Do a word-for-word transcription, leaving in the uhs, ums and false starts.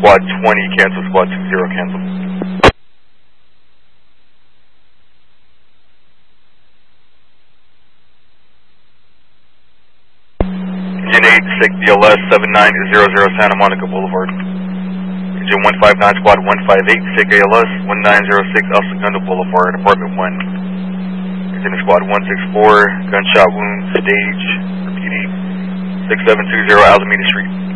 Squad twenty, cancel. Squad two zero, cancel. Engine eight, six D L S seven nine zero zero, Santa Monica Boulevard. Engine one five nine, Squad one five eight, S I G A L S one nine zero six, El Segundo Boulevard, Apartment one. Engine Squad one six four, gunshot wound, stage, repeating, six seven two zero, Alameda Street.